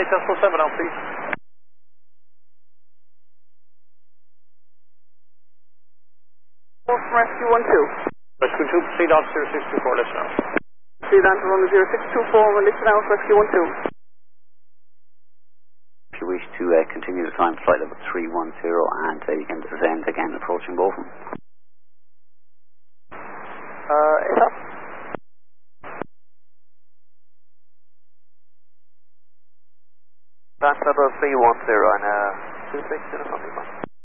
Decimal 7 out, please. From Rescue 12. Rescue 2, proceed off 0624, listen out. Proceed on to run 0624, and listen out, Rescue 12. If you wish to continue to climb flight level 310 and you can descend again approaching Bochum. It's up. That's level 310 on 26 and a